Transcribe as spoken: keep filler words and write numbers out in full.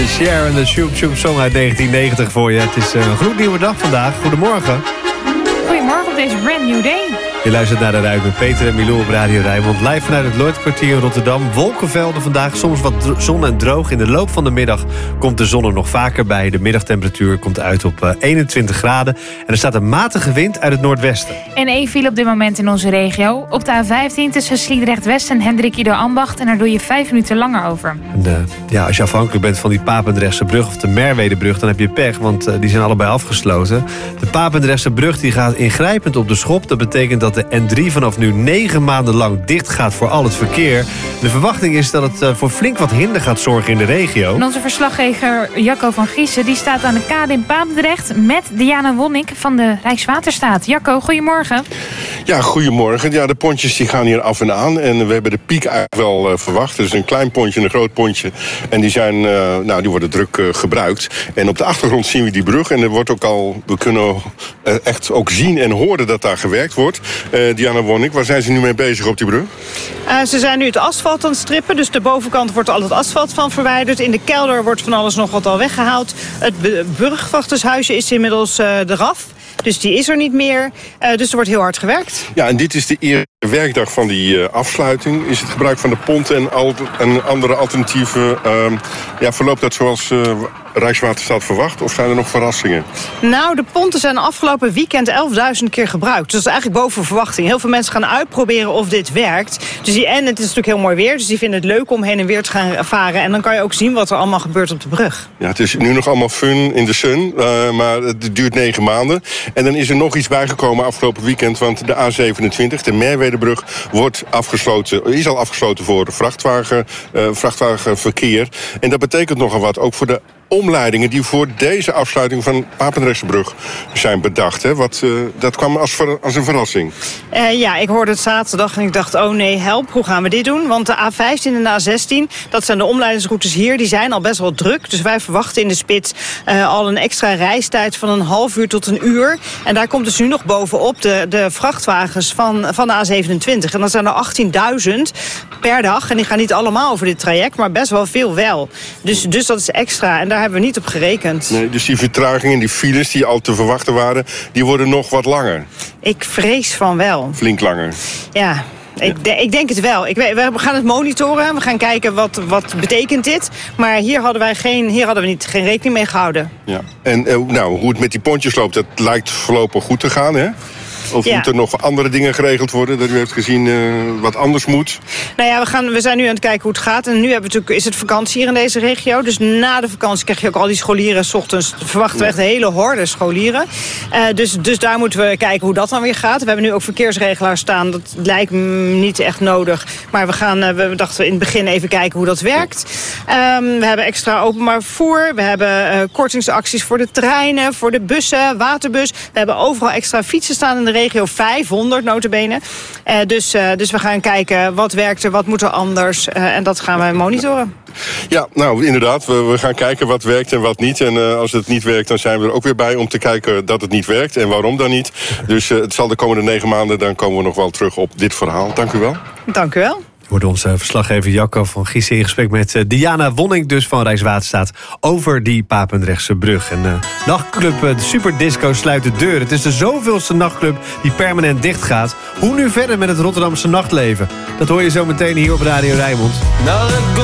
De Cher en de Shoop Shoop Song uit negentien negentig voor je. Het is een gloednieuwe dag vandaag. Goedemorgen. Goedemorgen op deze brand new day. Je luistert naar de Ruik met Peter en Milou op Radio Rijnmond. Live vanuit het Lloydkwartier in Rotterdam. Wolkenvelden vandaag, soms wat zon en droog. In de loop van de middag komt de zon er nog vaker bij. De middagtemperatuur komt uit op eenentwintig graden. En er staat een matige wind uit het noordwesten. En één file op dit moment in onze regio. Op de A vijftien tussen Sliedrecht West en Hendrik Ido Ambacht. En daar doe je vijf minuten langer over. En, uh, ja, als je afhankelijk bent van die Papendrechtse brug of de Merwedebrug, dan heb je pech, want uh, die zijn allebei afgesloten. De Papendrechtse brug die gaat ingrijpend op de schop. Dat betekent dat de N drie vanaf nu negen maanden lang dicht gaat voor al het verkeer. De verwachting is dat het uh, voor flink wat hinder gaat zorgen in de regio. En onze verslaggever Jacco van Giessen die staat aan de kade in Papendrecht met Diana Wonink van de Rijkswaterstaat. Jacco, goedemorgen. Ja, goedemorgen. Ja, de pontjes die gaan hier af en aan. En we hebben de piek eigenlijk wel uh, verwacht. Er is een klein pontje en een groot pontje. En die, zijn, uh, nou, die worden druk uh, gebruikt. En op de achtergrond zien we die brug. En er wordt ook al, we kunnen uh, echt ook zien en horen dat daar gewerkt wordt. Uh, Diana Wonink, waar zijn ze nu mee bezig op die brug? Uh, ze zijn nu het asfalt aan het strippen. Dus de bovenkant wordt al het asfalt van verwijderd. In de kelder wordt van alles nog wat al weggehaald. Het burgerwachtershuisje is inmiddels uh, eraf. Dus die is er niet meer. Uh, dus er wordt heel hard gewerkt. Ja, en dit is de eerste werkdag van die uh, afsluiting. Is het gebruik van de ponten en, al, en andere alternatieven... Uh, ja, verloopt dat zoals uh, Rijkswaterstaat verwacht? Of zijn er nog verrassingen? Nou, de ponten zijn afgelopen weekend elfduizend keer gebruikt. Dus dat is eigenlijk boven verwachting. Heel veel mensen gaan uitproberen of dit werkt. Dus die, en het is natuurlijk heel mooi weer. Dus die vinden het leuk om heen en weer te gaan varen. En dan kan je ook zien wat er allemaal gebeurt op de brug. Ja, het is nu nog allemaal fun in de sun. Uh, maar het duurt negen maanden. En dan is er nog iets bijgekomen afgelopen weekend. Want de A zevenentwintig, de Merwedebrug, wordt afgesloten, is al afgesloten voor vrachtwagen, uh, vrachtwagenverkeer. En dat betekent nogal wat, ook voor de omleidingen die voor deze afsluiting van Papendrechtsbrug zijn bedacht. Hè? Wat, uh, dat kwam als, ver, als een verrassing. Uh, ja, ik hoorde het zaterdag en ik dacht, oh nee, help, hoe gaan we dit doen? Want de A vijftien en de A zestien, dat zijn de omleidingsroutes hier, die zijn al best wel druk. Dus wij verwachten in de spits uh, al een extra reistijd van een half uur tot een uur. En daar komt dus nu nog bovenop de, de vrachtwagens van, van de A zevenentwintig. En dat zijn er achttienduizend per dag. En die gaan niet allemaal over dit traject, maar best wel veel wel. Dus, dus dat is extra. En daar hebben we niet op gerekend. Nee, dus die vertragingen, die files die al te verwachten waren, die worden nog wat langer? Ik vrees van wel. Flink langer? Ja. Ik, de, ik denk het wel. Ik, we gaan het monitoren. We gaan kijken wat, wat betekent dit. Maar hier hadden wij geen, hier hadden we niet, geen rekening mee gehouden. Ja. En uh, nou, hoe het met die pontjes loopt, dat lijkt voorlopig goed te gaan, hè? Of ja. Moeten er nog andere dingen geregeld worden? Dat u heeft gezien uh, wat anders moet? Nou ja, we, gaan, we zijn nu aan het kijken hoe het gaat. En nu hebben we natuurlijk, is het vakantie hier in deze regio. Dus na de vakantie krijg je ook al die scholieren. 's Ochtends verwachten we echt een hele horde scholieren. Uh, dus, dus daar moeten we kijken hoe dat dan weer gaat. We hebben nu ook verkeersregelaars staan. Dat lijkt me niet echt nodig. Maar we, gaan, uh, we dachten in het begin even kijken hoe dat werkt. Um, we hebben extra openbaar vervoer. We hebben uh, kortingsacties voor de treinen, voor de bussen, waterbus. We hebben overal extra fietsen staan in de regio, vijfhonderd notabene. Uh, dus, uh, dus we gaan kijken wat werkt er, wat moet er anders. Uh, en dat gaan we monitoren. Ja, nou inderdaad. We, we gaan kijken wat werkt en wat niet. En uh, als het niet werkt, dan zijn we er ook weer bij om te kijken dat het niet werkt. En waarom dan niet. Dus uh, het zal de komende negen maanden, dan komen we nog wel terug op dit verhaal. Dank u wel. Dank u wel. Wordt onze verslaggever Jacco van Giessen in gesprek met uh, Diana Wonink dus van Rijkswaterstaat over die Papendrechtse brug. En uh, nachtclub uh, de Superdisco sluit de deur. Het is de zoveelste nachtclub die permanent dicht gaat. Hoe nu verder met het Rotterdamse nachtleven? Dat hoor je zo meteen hier op Radio Rijnmond.